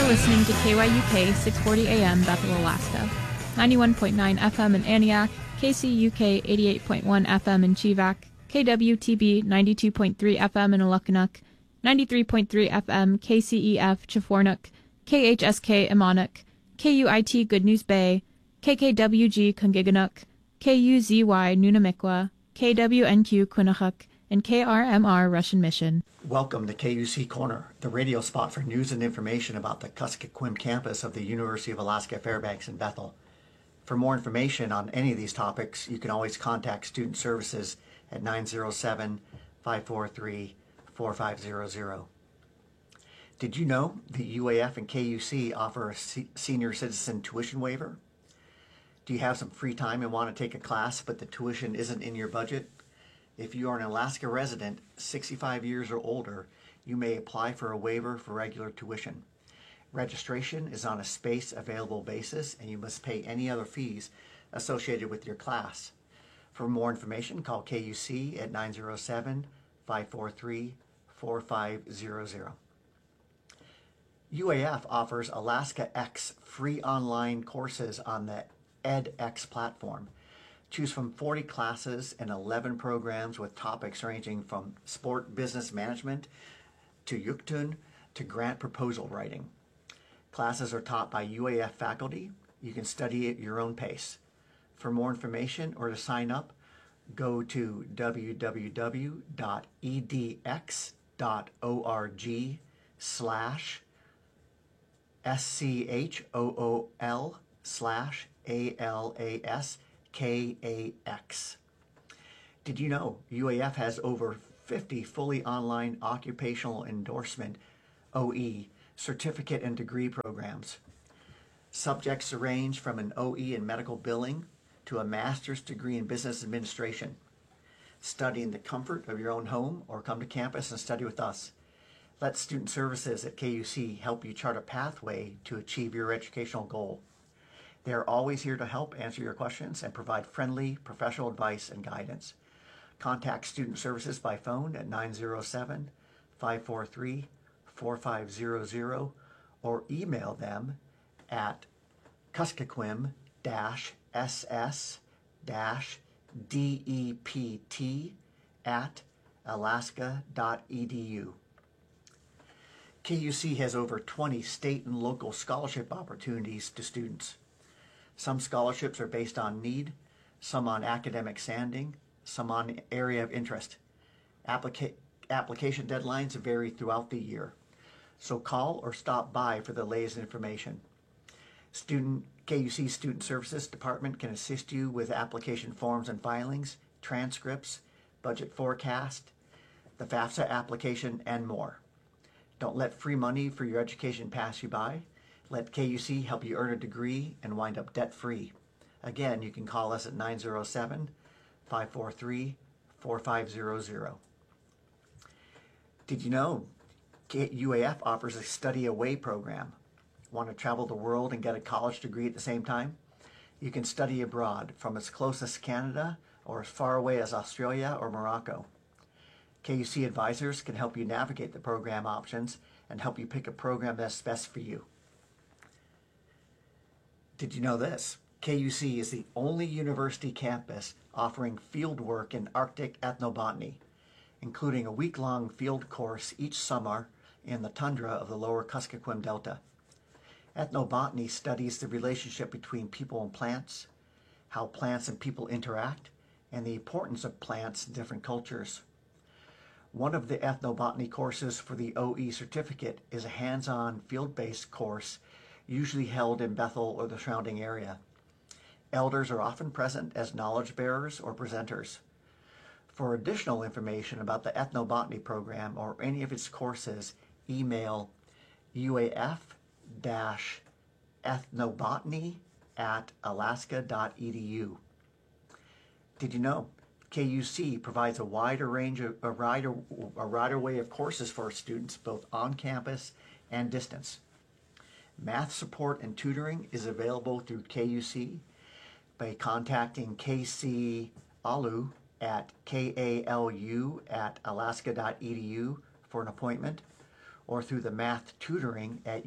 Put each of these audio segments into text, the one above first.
listening to KYUK 640 AM Bethel, Alaska, 91.9 FM in Antioch, KCUK 88.1 FM in Chivak, KWTB 92.3 FM in Alukkanuk, 93.3 FM KCEF Chafornuk, KHSK Amonuk, KUIT Good News Bay, KKWG Kungiganuk, KUZY Nunamikwa, KWNQ Quinnipiac, and KRMR Russian Mission. Welcome to KUC Corner, the radio spot for news and information about the Kuskokwim campus of the University of Alaska Fairbanks in Bethel. For more information on any of these topics, you can always contact Student Services at 907-543-4500. Did you know the UAF and KUC offer a senior citizen tuition waiver? Do you have some free time and want to take a class but the tuition isn't in your budget? If you are an Alaska resident, 65 years or older, you may apply for a waiver for regular tuition. Registration is on a space available basis and you must pay any other fees associated with your class. For more information, call KUC at 907-543-4500. UAF offers Alaska X free online courses on the edX platform. Choose from 40 classes and 11 programs with topics ranging from sport business management to Yuktun to grant proposal writing. Classes are taught by UAF faculty. You can study at your own pace. For more information or to sign up, go to www.edx.org/SCHOOL/ALASKAX. Did you know UAF has over 50 fully online occupational endorsement OE certificate and degree programs? Subjects range from an OE in medical billing to a master's degree in business administration. Study in the comfort of your own home or come to campus and study with us. Let Student Services at KUC help you chart a pathway to achieve your educational goal. They are always here to help answer your questions and provide friendly, professional advice and guidance. Contact Student Services by phone at 907-543-4500 or email them at kuskokwim-ss-dept@alaska.edu. KUC has over 20 state and local scholarship opportunities to students. Some scholarships are based on need, some on academic standing, some on area of interest. Application deadlines vary throughout the year, so call or stop by for the latest information. KUC Student Services Department can assist you with application forms and filings, transcripts, budget forecast, the FAFSA application, and more. Don't let free money for your education pass you by. Let KUC help you earn a degree and wind up debt-free. Again, you can call us at 907-543-4500. Did you know UAF offers a study away program? Want to travel the world and get a college degree at the same time? You can study abroad from as close as Canada or as far away as Australia or Morocco. KUC advisors can help you navigate the program options and help you pick a program that's best for you. Did you know this? KUC is the only university campus offering field work in Arctic ethnobotany, including a week-long field course each summer in the tundra of the lower Kuskokwim Delta. Ethnobotany studies the relationship between people and plants, how plants and people interact, and the importance of plants in different cultures. One of the ethnobotany courses for the OE certificate is a hands-on field-based course usually held in Bethel or the surrounding area. Elders are often present as knowledge bearers or presenters. For additional information about the ethnobotany program or any of its courses, email uaf-ethnobotany@alaska.edu. Did you know KUC provides a wider way of courses for its students, both on campus and distance? Math support and tutoring is available through KUC by contacting KC Alu at kalu@alaska.edu for an appointment, or through the math tutoring at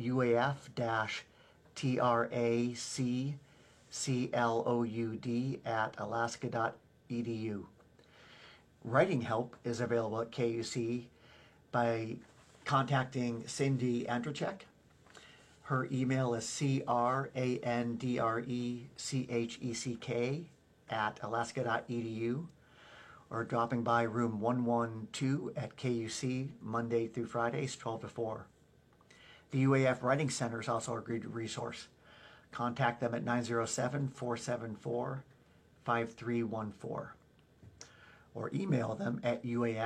uaf-tracklud@alaska.edu. Writing help is available at KUC by contacting Cindy Andrzejczyk. Her email is crandrechek@alaska.edu, or dropping by room 112 at KUC Monday through Fridays, 12 to 4. The UAF Writing Center is also a great resource. Contact them at 907-474-5314. Or email them at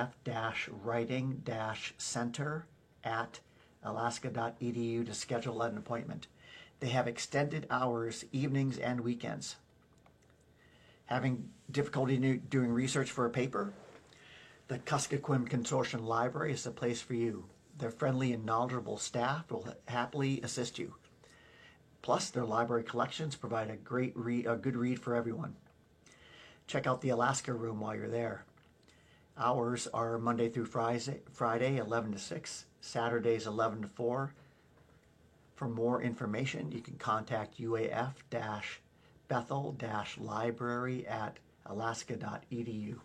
uaf-writing-center@alaska.edu to schedule an appointment. They have extended hours, evenings, and weekends. Having difficulty doing research for a paper? The Kuskokwim Consortium Library is the place for you. Their friendly and knowledgeable staff will happily assist you. Plus, their library collections provide a good read for everyone. Check out the Alaska Room while you're there. Hours are Monday through Friday 11 to 6, Saturdays 11 to 4. For more information, you can contact uaf-bethel-library@alaska.edu.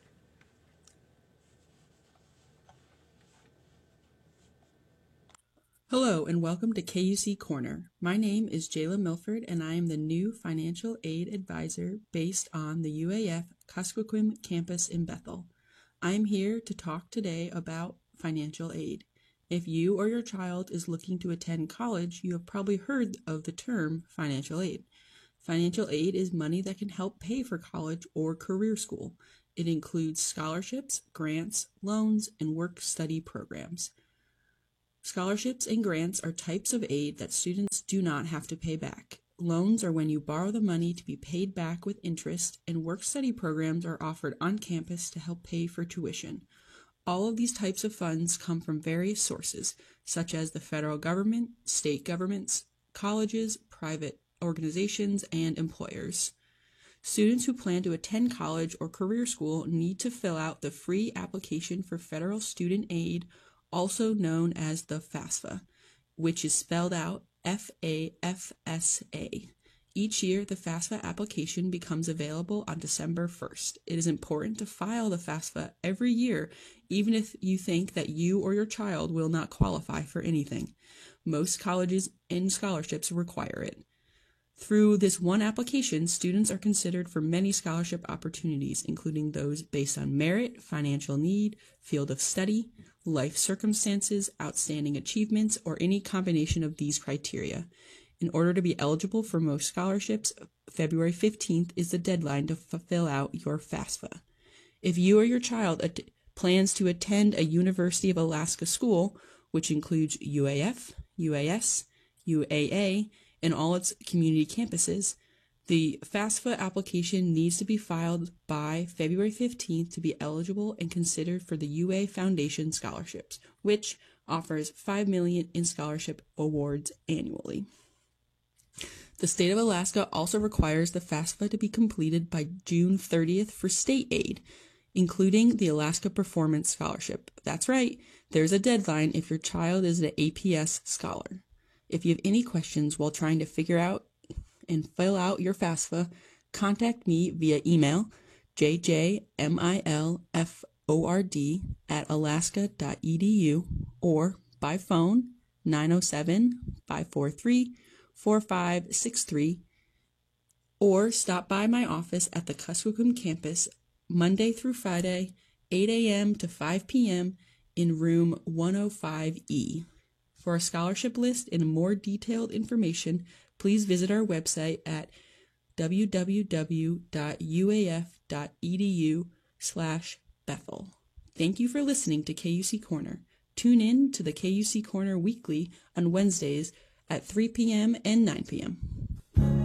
Hello and welcome to KUC Corner. My name is Jayla Milford and I am the new Financial Aid Advisor based on the UAF Kuskokwim campus in Bethel. I am here to talk today about financial aid. If you or your child is looking to attend college, you have probably heard of the term financial aid. Financial aid is money that can help pay for college or career school. It includes scholarships, grants, loans, and work-study programs. Scholarships and grants are types of aid that students do not have to pay back. Loans are when you borrow the money to be paid back with interest, and work-study programs are offered on campus to help pay for tuition. All of these types of funds come from various sources, such as the federal government, state governments, colleges, private organizations, and employers. Students who plan to attend college or career school need to fill out the free application for federal student aid, also known as the FAFSA, which is spelled out FAFSA. Each year, the FAFSA application becomes available on December 1st. It is important to file the FAFSA every year, even if you think that you or your child will not qualify for anything. Most colleges and scholarships require it. Through this one application, students are considered for many scholarship opportunities, including those based on merit, financial need, field of study, life circumstances, outstanding achievements, or any combination of these criteria. In order to be eligible for most scholarships, February 15th is the deadline to fill out your FAFSA. If you or your child plans to attend a University of Alaska school, which includes UAF, UAS, UAA, and all its community campuses, the FAFSA application needs to be filed by February 15th to be eligible and considered for the UA Foundation scholarships, which offers $5 million in scholarship awards annually. The state of Alaska also requires the FAFSA to be completed by June 30th for state aid, including the Alaska Performance Scholarship. That's right, there's a deadline if your child is an APS scholar. If you have any questions while trying to figure out and fill out your FAFSA, contact me via email, jjmilford@alaska.edu, or by phone, 907-543-4563, or stop by my office at the Kuskokwim campus Monday through Friday, 8 a.m. to 5 p.m. in room 105E. For a scholarship list and more detailed information, please visit our website at www.uaf.edu/Bethel. Thank you for listening to KUC Corner. Tune in to the KUC Corner weekly on Wednesdays at 3 p.m. and 9 p.m.